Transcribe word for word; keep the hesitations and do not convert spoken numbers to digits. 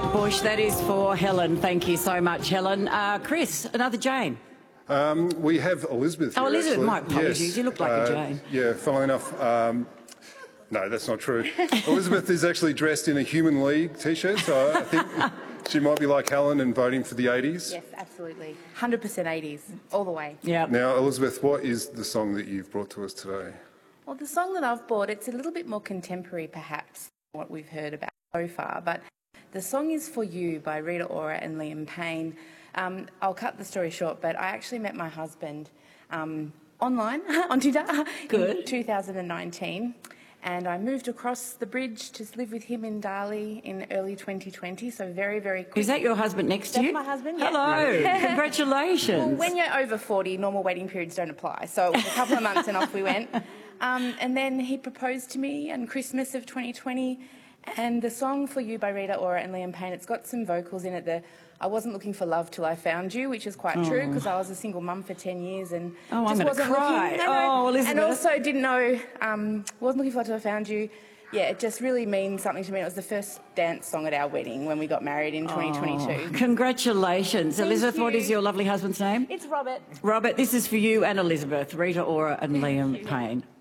Bush, that is for Helen. Thank you so much, Helen. Uh, Chris, another Jane. Um, we have Elizabeth here, Oh, Elizabeth, actually. my apologies. Yes. You look like uh, a Jane. Yeah, funnily enough, um, no, that's not true. Elizabeth is actually dressed in a Human League T-shirt, so I think she might be like Helen and voting for the eighties. Yes, absolutely. one hundred percent eighties, all the way. Yeah. Now, Elizabeth, what is the song that you've brought to us today? Well, the song that I've brought, it's a little bit more contemporary, perhaps, than what we've heard about so far, but the song is For You by Rita Ora and Liam Payne. Um, I'll cut the story short, but I actually met my husband um, online, on Tinder, Good. in two thousand nineteen. And I moved across the bridge to live with him in Darley in early twenty twenty, so very, very quick. Is that your husband next to That's you? my husband, yeah. Hello. Congratulations. Well, when you're over forty, normal waiting periods don't apply. So it was a couple of months and off we went. Um, and then he proposed to me on Christmas of twenty twenty. And the song For You by Rita Ora and Liam Payne, it's got some vocals in it. The I wasn't looking for love till I found you, which is quite oh. true because I was a single mum for ten years and oh, just I'm wasn't cry. looking. No, no. Oh, Elizabeth. And also didn't know, um, wasn't looking for love till I found you. Yeah, it just really means something to me. It was the first dance song at our wedding when we got married in twenty twenty-two. Oh, congratulations. Thank Elizabeth, you. what is your lovely husband's name? It's Robert. Robert, this is for you and Elizabeth, Rita Ora and Liam Payne.